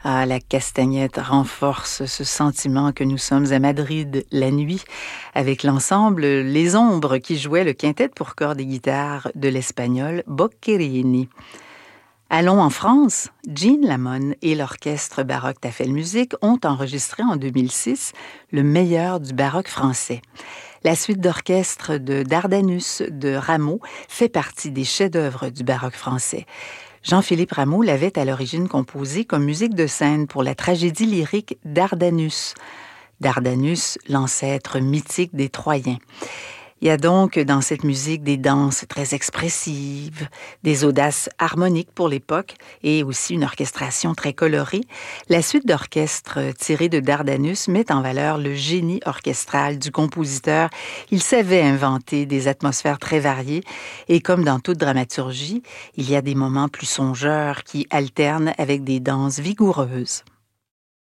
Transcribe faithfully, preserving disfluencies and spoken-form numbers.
Ah, la castagnette renforce ce sentiment que nous sommes à Madrid la nuit, avec l'ensemble Les Ombres qui jouait le quintet pour cordes et guitare de l'espagnol Boccherini. Allons en France. Jean Lamon et l'orchestre baroque Tafelmusik ont enregistré en deux mille six le meilleur du baroque français. La suite d'orchestre de Dardanus de Rameau fait partie des chefs-d'œuvre du baroque français. Jean-Philippe Rameau l'avait à l'origine composé comme musique de scène pour la tragédie lyrique Dardanus. Dardanus, l'ancêtre mythique des Troyens. Il y a donc dans cette musique des danses très expressives, des audaces harmoniques pour l'époque et aussi une orchestration très colorée. La suite d'orchestre tirée de Dardanus met en valeur le génie orchestral du compositeur. Il savait inventer des atmosphères très variées et comme dans toute dramaturgie, il y a des moments plus songeurs qui alternent avec des danses vigoureuses.